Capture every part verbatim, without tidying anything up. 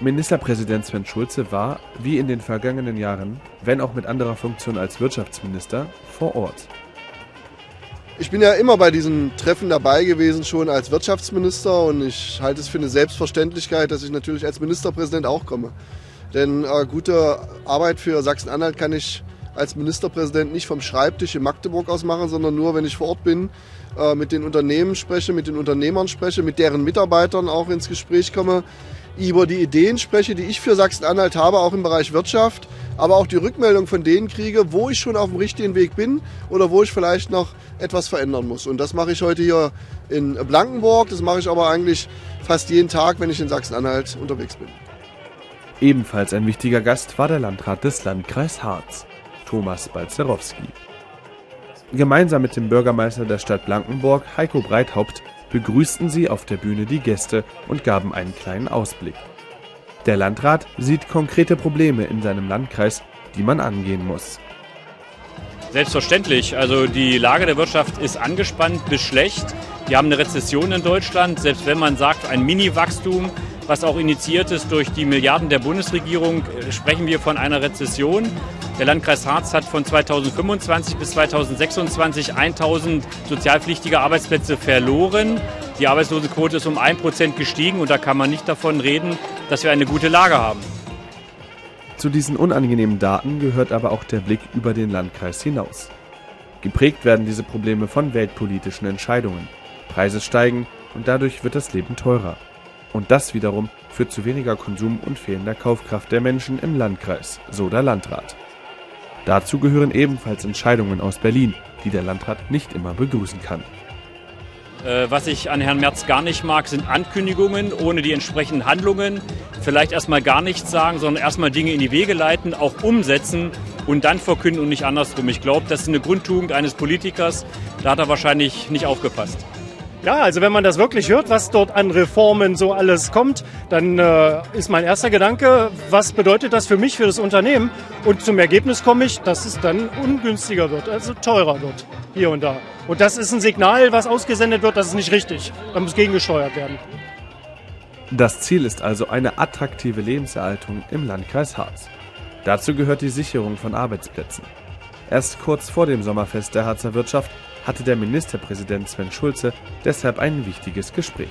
Ministerpräsident Sven Schulze war, wie in den vergangenen Jahren, wenn auch mit anderer Funktion als Wirtschaftsminister, vor Ort. Ich bin ja immer bei diesen Treffen dabei gewesen, schon als Wirtschaftsminister, und ich halte es für eine Selbstverständlichkeit, dass ich natürlich als Ministerpräsident auch komme. Denn äh, gute Arbeit für Sachsen-Anhalt kann ich als Ministerpräsident nicht vom Schreibtisch in Magdeburg aus machen, sondern nur, wenn ich vor Ort bin, äh, mit den Unternehmen spreche, mit den Unternehmern spreche, mit deren Mitarbeitern auch ins Gespräch komme, über die Ideen spreche, die ich für Sachsen-Anhalt habe, auch im Bereich Wirtschaft, aber auch die Rückmeldung von denen kriege, wo ich schon auf dem richtigen Weg bin oder wo ich vielleicht noch etwas verändern muss. Und das mache ich heute hier in Blankenburg, das mache ich aber eigentlich fast jeden Tag, wenn ich in Sachsen-Anhalt unterwegs bin. Ebenfalls ein wichtiger Gast war der Landrat des Landkreis Harz, Thomas Balzerowski. Gemeinsam mit dem Bürgermeister der Stadt Blankenburg, Heiko Breithaupt, begrüßten sie auf der Bühne die Gäste und gaben einen kleinen Ausblick. Der Landrat sieht konkrete Probleme in seinem Landkreis, die man angehen muss. Selbstverständlich. Also die Lage der Wirtschaft ist angespannt bis schlecht. Wir haben eine Rezession in Deutschland, selbst wenn man sagt, ein Mini-Wachstum, was auch initiiert ist durch die Milliarden der Bundesregierung, sprechen wir von einer Rezession. Der Landkreis Harz hat von zweitausendfünfundzwanzig bis zweitausendsechsundzwanzig tausend sozialpflichtige Arbeitsplätze verloren. Die Arbeitslosenquote ist um ein Prozent gestiegen und da kann man nicht davon reden, dass wir eine gute Lage haben. Zu diesen unangenehmen Daten gehört aber auch der Blick über den Landkreis hinaus. Geprägt werden diese Probleme von weltpolitischen Entscheidungen. Preise steigen und dadurch wird das Leben teurer. Und das wiederum führt zu weniger Konsum und fehlender Kaufkraft der Menschen im Landkreis, so der Landrat. Dazu gehören ebenfalls Entscheidungen aus Berlin, die der Landrat nicht immer begrüßen kann. Was ich an Herrn Merz gar nicht mag, sind Ankündigungen ohne die entsprechenden Handlungen. Vielleicht erstmal gar nichts sagen, sondern erstmal Dinge in die Wege leiten, auch umsetzen und dann verkünden und nicht andersrum. Ich glaube, das ist eine Grundtugend eines Politikers. Da hat er wahrscheinlich nicht aufgepasst. Ja, also wenn man das wirklich hört, was dort an Reformen so alles kommt, dann äh, ist mein erster Gedanke, was bedeutet das für mich, für das Unternehmen? Und zum Ergebnis komme ich, dass es dann ungünstiger wird, also teurer wird, hier und da. Und das ist ein Signal, was ausgesendet wird, das ist nicht richtig. Da muss gegengesteuert werden. Das Ziel ist also eine attraktive Lebenserhaltung im Landkreis Harz. Dazu gehört die Sicherung von Arbeitsplätzen. Erst kurz vor dem Sommerfest der Harzer Wirtschaft hatte der Ministerpräsident Sven Schulze deshalb ein wichtiges Gespräch.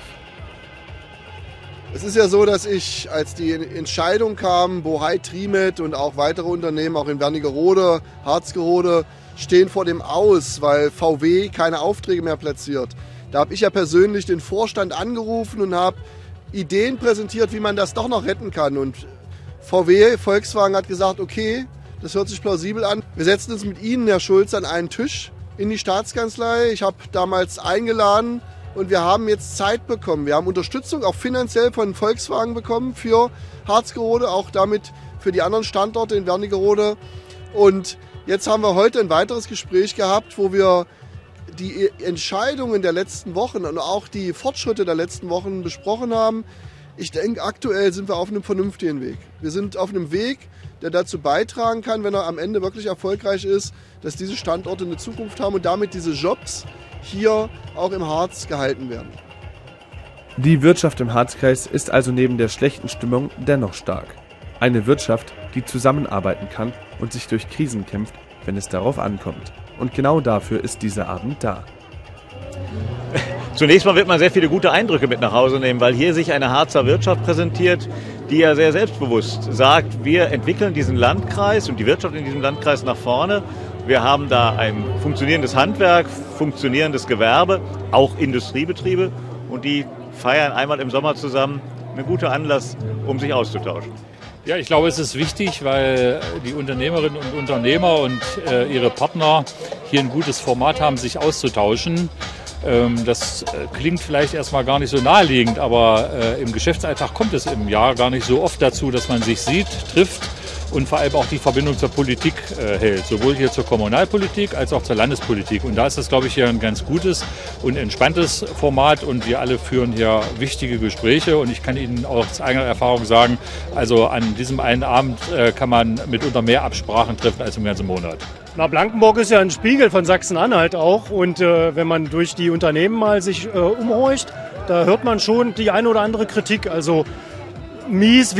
Es ist ja so, dass ich, als die Entscheidung kam, Bohai Trimet und auch weitere Unternehmen, auch in Wernigerode, Harzgerode, stehen vor dem Aus, weil V W keine Aufträge mehr platziert. Da habe ich ja persönlich den Vorstand angerufen und habe Ideen präsentiert, wie man das doch noch retten kann. Und V W, Volkswagen, hat gesagt, okay, das hört sich plausibel an. Wir setzen uns mit Ihnen, Herr Schulz, an einen Tisch in die Staatskanzlei. Ich habe damals eingeladen und wir haben jetzt Zeit bekommen. Wir haben Unterstützung auch finanziell von Volkswagen bekommen für Harzgerode, auch damit für die anderen Standorte in Wernigerode. Und jetzt haben wir heute ein weiteres Gespräch gehabt, wo wir die Entscheidungen der letzten Wochen und auch die Fortschritte der letzten Wochen besprochen haben. Ich denke, aktuell sind wir auf einem vernünftigen Weg. Wir sind auf einem Weg, der dazu beitragen kann, wenn er am Ende wirklich erfolgreich ist, dass diese Standorte eine Zukunft haben und damit diese Jobs hier auch im Harz gehalten werden. Die Wirtschaft im Harzkreis ist also neben der schlechten Stimmung dennoch stark. Eine Wirtschaft, die zusammenarbeiten kann und sich durch Krisen kämpft, wenn es darauf ankommt. Und genau dafür ist dieser Abend da. Zunächst mal wird man sehr viele gute Eindrücke mit nach Hause nehmen, weil hier sich eine Harzer Wirtschaft präsentiert, die ja sehr selbstbewusst sagt, wir entwickeln diesen Landkreis und die Wirtschaft in diesem Landkreis nach vorne. Wir haben da ein funktionierendes Handwerk, funktionierendes Gewerbe, auch Industriebetriebe, und die feiern einmal im Sommer zusammen. Ein guter Anlass, um sich auszutauschen. Ja, ich glaube, es ist wichtig, weil die Unternehmerinnen und Unternehmer und äh, ihre Partner hier ein gutes Format haben, sich auszutauschen. Ähm, das äh, klingt vielleicht erstmal gar nicht so naheliegend, aber äh, im Geschäftsalltag kommt es im Jahr gar nicht so oft dazu, dass man sich sieht, trifft und vor allem auch die Verbindung zur Politik äh, hält, sowohl hier zur Kommunalpolitik als auch zur Landespolitik. Und da ist das, glaube ich, hier ein ganz gutes und entspanntes Format und wir alle führen hier wichtige Gespräche und ich kann Ihnen auch aus eigener Erfahrung sagen, also an diesem einen Abend äh, kann man mitunter mehr Absprachen treffen als im ganzen Monat. Na, Blankenburg ist ja ein Spiegel von Sachsen-Anhalt auch und äh, wenn man durch die Unternehmen mal sich äh, umhorcht, da hört man schon die eine oder andere Kritik, also mies